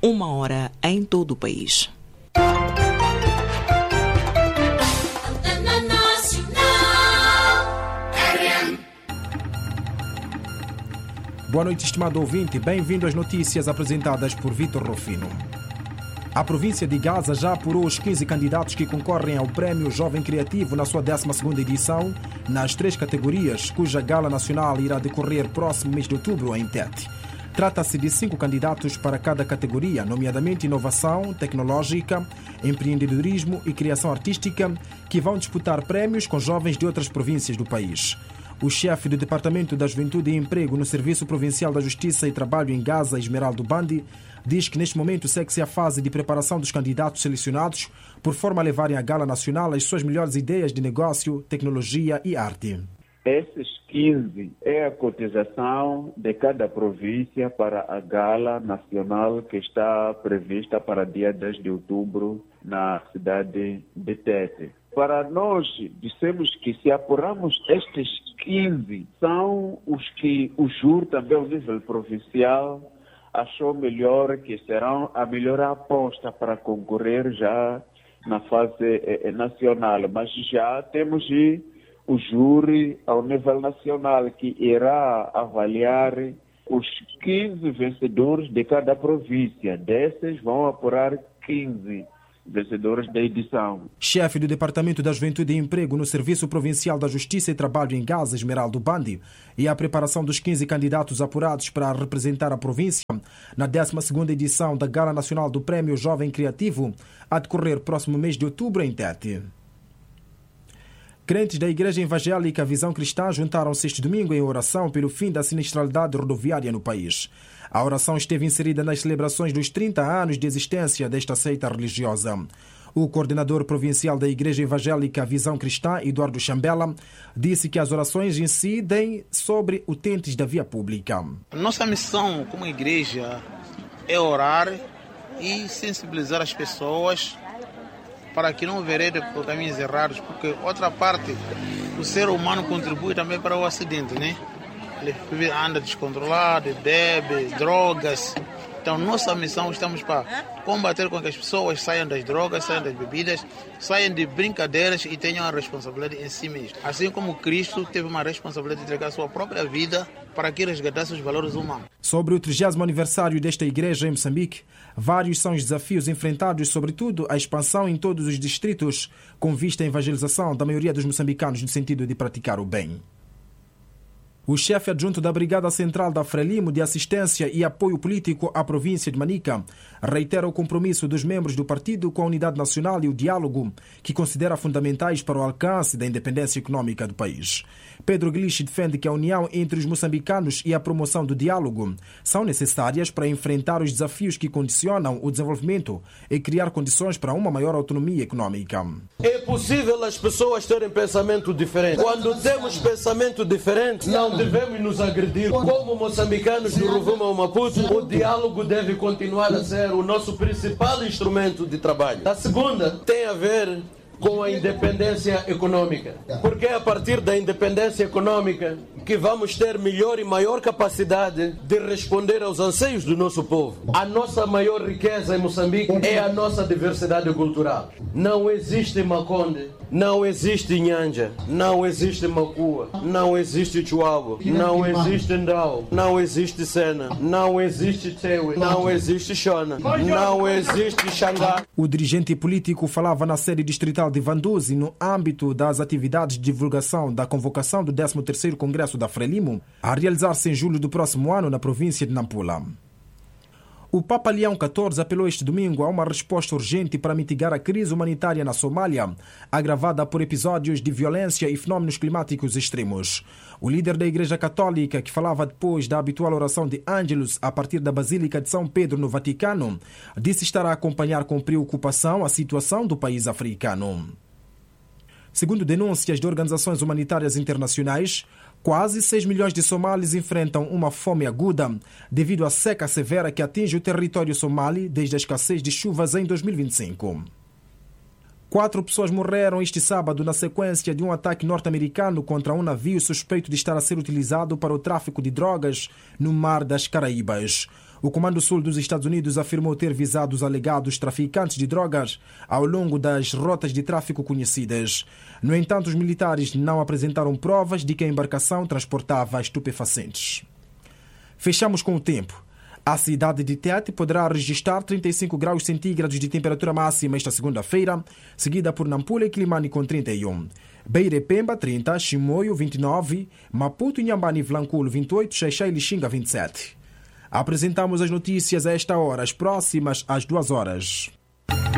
1h em todo o país. Boa noite, estimado ouvinte. Bem-vindo às notícias apresentadas por Vitor Rufino. A província de Gaza já apurou os 15 candidatos que concorrem ao Prémio Jovem Criativo na sua 12ª edição, nas 3 categorias, cuja gala nacional irá decorrer próximo mês de outubro em Tete. Trata-se de 5 candidatos para cada categoria, nomeadamente inovação tecnológica, empreendedorismo e criação artística, que vão disputar prémios com jovens de outras províncias do país. O chefe do Departamento da Juventude e Emprego no Serviço Provincial da Justiça e Trabalho em Gaza, Esmeraldo Bandi, diz que neste momento segue-se a fase de preparação dos candidatos selecionados, por forma a levarem à gala nacional as suas melhores ideias de negócio, tecnologia e arte. Esses 15 é a cotização de cada província para a gala nacional que está prevista para dia 10 de outubro na cidade de Tete. Para nós, dissemos que se apurarmos estes 15, são os que o júri também ao nível provincial achou melhor, que serão a melhor aposta para concorrer já na fase nacional. Mas já temos o júri ao nível nacional que irá avaliar os 15 vencedores de cada província. Desses vão apurar 15 vencedores da edição. Chefe do Departamento da Juventude e Emprego no Serviço Provincial da Justiça e Trabalho em Gaza, Esmeraldo Bandi, e a preparação dos 15 candidatos apurados para representar a província na 12ª edição da Gala Nacional do Prémio Jovem Criativo, a decorrer próximo mês de outubro em Tete. Crentes da Igreja Evangélica Visão Cristã juntaram-se este domingo em oração pelo fim da sinistralidade rodoviária no país. A oração esteve inserida nas celebrações dos 30 anos de existência desta seita religiosa. O coordenador provincial da Igreja Evangélica Visão Cristã, Eduardo Chambela, disse que as orações incidem sobre utentes da via pública. Nossa missão como igreja é orar e sensibilizar as pessoas para que não veredem por caminhos errados, porque outra parte, o ser humano contribui também para o acidente, né? Ele anda descontrolado, bebe, drogas. Então, nossa missão, estamos para combater com que as pessoas saiam das drogas, saiam das bebidas, saiam de brincadeiras e tenham a responsabilidade em si mesmo. Assim como Cristo teve uma responsabilidade de entregar a sua própria vida para que resgatasse os valores humanos. Sobre o 30º aniversário desta igreja em Moçambique, vários são os desafios enfrentados, sobretudo a expansão em todos os distritos, com vista à evangelização da maioria dos moçambicanos no sentido de praticar o bem. O chefe adjunto da Brigada Central da Frelimo de Assistência e Apoio Político à província de Manica reitera o compromisso dos membros do partido com a unidade nacional e o diálogo, que considera fundamentais para o alcance da independência econômica do país. Pedro Guilherme defende que a união entre os moçambicanos e a promoção do diálogo são necessárias para enfrentar os desafios que condicionam o desenvolvimento e criar condições para uma maior autonomia econômica. É possível as pessoas terem pensamento diferente. Quando temos pensamento diferente, não devemos nos agredir. Como moçambicanos do Rovuma ao Maputo, o diálogo deve continuar a ser o nosso principal instrumento de trabalho. A segunda tem a ver com a independência econômica. Porque é a partir da independência econômica que vamos ter melhor e maior capacidade de responder aos anseios do nosso povo. A nossa maior riqueza em Moçambique é a nossa diversidade cultural. Não existe Maconde, não existe Nhanja, não existe Macua, não existe Chuabo, não existe Ndau, não existe Sena, não existe Tewe, não existe Shona, não existe Xangá. O dirigente político falava na sede distrital de Vanduzi no âmbito das atividades de divulgação da convocação do 13º Congresso da Frelimo, a realizar-se em julho do próximo ano na província de Nampula. O Papa Leão XIV apelou este domingo a uma resposta urgente para mitigar a crise humanitária na Somália, agravada por episódios de violência e fenómenos climáticos extremos. O líder da Igreja Católica, que falava depois da habitual oração de Ângelus a partir da Basílica de São Pedro no Vaticano, disse estar a acompanhar com preocupação a situação do país africano. Segundo denúncias de organizações humanitárias internacionais, quase 6 milhões de somalis enfrentam uma fome aguda devido à seca severa que atinge o território somali desde a escassez de chuvas em 2025. 4 pessoas morreram este sábado na sequência de um ataque norte-americano contra um navio suspeito de estar a ser utilizado para o tráfico de drogas no Mar das Caraíbas. O Comando Sul dos Estados Unidos afirmou ter visado os alegados traficantes de drogas ao longo das rotas de tráfico conhecidas. No entanto, os militares não apresentaram provas de que a embarcação transportava estupefacientes. Fechamos com o tempo. A cidade de Tete poderá registrar 35 graus centígrados de temperatura máxima esta segunda-feira, seguida por Nampula e Climane com 31. Beira e Pemba, 30, Chimoio, 29, Maputo, Inhambane e Vilanculo, 28, Xaixai e Lixinga, 27. Apresentamos as notícias a esta hora, as próximas às 2 horas.